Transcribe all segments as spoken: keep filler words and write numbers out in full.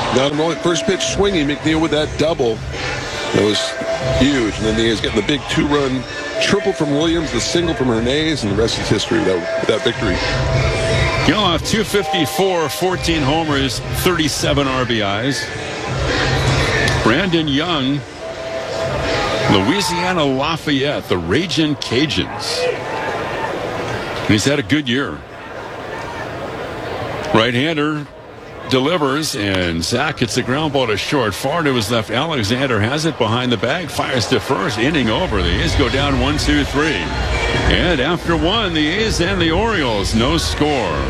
Not only first pitch swinging, McNeil with that double. That was huge. And then he is getting the big two-run triple from Williams, the single from Hernandez, and the rest is history with that, with that victory. Gelof, two fifty-four, fourteen homers, thirty-seven R B Is. Brandon Young, Louisiana Lafayette, the Ragin' Cajuns. And he's had a good year. Right-hander delivers, and Zach hits the ground ball to short. Far to his left. Alexander has it behind the bag, fires to first, inning over. The A's go down one, two, three. And after one, the A's and the Orioles, no score.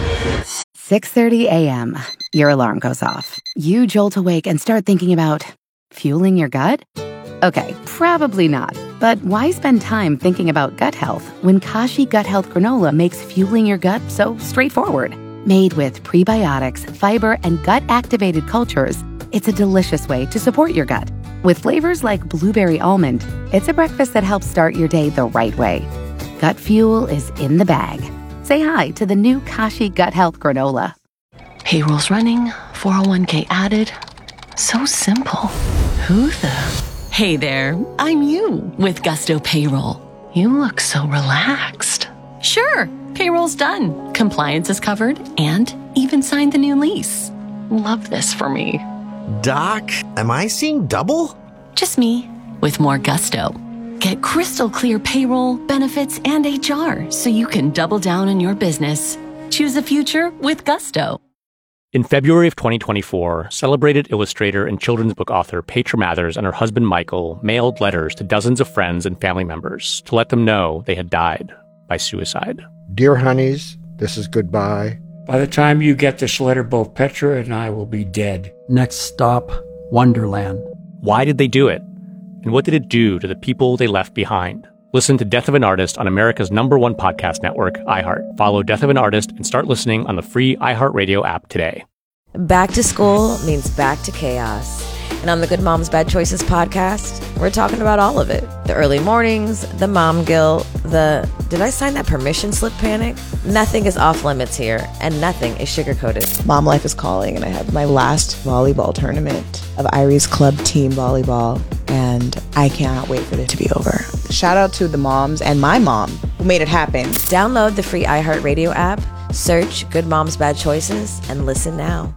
six thirty a.m. Your alarm goes off. You jolt awake and start thinking about fueling your gut? Okay, probably not. But why spend time thinking about gut health when Kashi Gut Health Granola makes fueling your gut so straightforward? Made with prebiotics, fiber, and gut-activated cultures, it's a delicious way to support your gut. With flavors like blueberry almond, it's a breakfast that helps start your day the right way. Gut fuel is in the bag. Say hi to the new Kashi Gut Health Granola. Payroll's running, four oh one k added. So simple. Who the... Hey there, I'm you with Gusto Payroll. You look so relaxed. Sure, payroll's done. Compliance is covered and even signed the new lease. Love this for me. Doc, am I seeing double? Just me with more gusto. Get crystal clear payroll, benefits, and H R so you can double down on your business. Choose a future with Gusto. In February of twenty twenty-four, celebrated illustrator and children's book author Petra Mathers and her husband Michael mailed letters to dozens of friends and family members to let them know they had died by suicide. Dear honeys, this is goodbye. By the time you get this letter, both Petra and I will be dead. Next stop, Wonderland. Why did they do it? And what did it do to the people they left behind? Listen to Death of an Artist on America's number one podcast network, iHeart. Follow Death of an Artist and start listening on the free iHeartRadio app today. Back to school means back to chaos. And on the Good Moms Bad Choices podcast, we're talking about all of it. The early mornings, the mom guilt, the did I sign that permission slip panic? Nothing is off limits here, and nothing is sugar-coated. Mom life is calling, and I have my last volleyball tournament of Irie's Club Team Volleyball, and I cannot wait for it to be over. Shout out to the moms and my mom who made it happen. Download the free iHeartRadio app, search Good Moms Bad Choices, and listen now.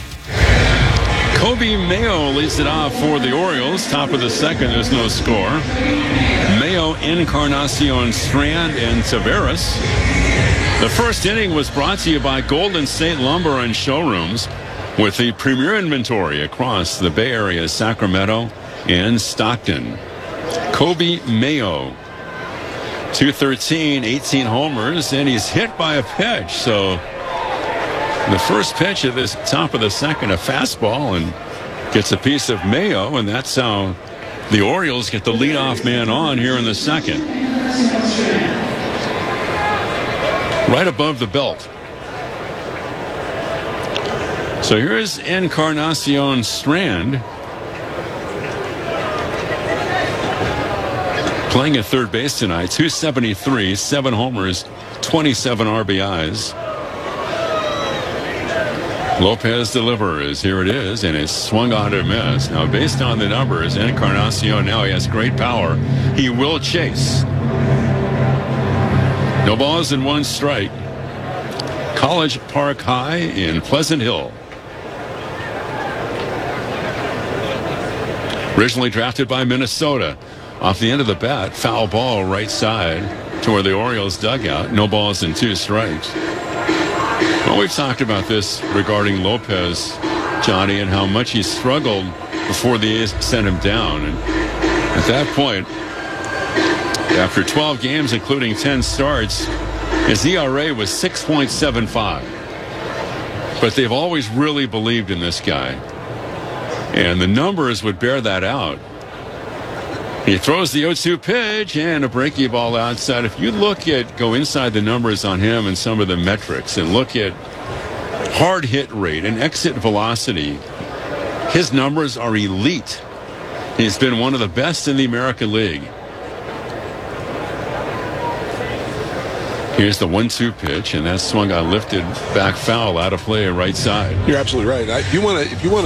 Kobe Mayo leads it off for the Orioles. Top of the second, there's no score. Mayo, Encarnacion, Strand, and Taveras. The first inning was brought to you by Golden State Lumber and Showrooms with the premier inventory across the Bay Area, Sacramento, and Stockton. Kobe Mayo, two thirteen, eighteen homers, and he's hit by a pitch. So the first pitch of this top of the second, a fastball, and gets a piece of Mayo, and that's how the Orioles get the leadoff man on here in the second. Right above the belt. So here's Encarnacion Strand playing at third base tonight. two seventy-three, seven homers, twenty-seven R B Is. Lopez delivers. Here it is, and it's swung on to miss. Now, based on the numbers, Encarnacion now he has great power. He will chase. No balls and one strike. College Park High in Pleasant Hill. Originally drafted by Minnesota. Off the end of the bat, foul ball right side to where the Orioles dugout. No balls and two strikes. Well, we've talked about this regarding Lopez, Johnny, and how much he struggled before the A's sent him down. And at that point, after twelve games, including ten starts, his E R A was six point seven five. But they've always really believed in this guy. And the numbers would bear that out. He throws the oh two pitch and a breaking ball outside. If you look at, go inside the numbers on him and some of the metrics and look at hard hit rate and exit velocity, his numbers are elite. He's been one of the best in the American League. Here's the one two pitch, and that swung got lifted back foul out of play right side. You're absolutely right. I, if you want to, if you want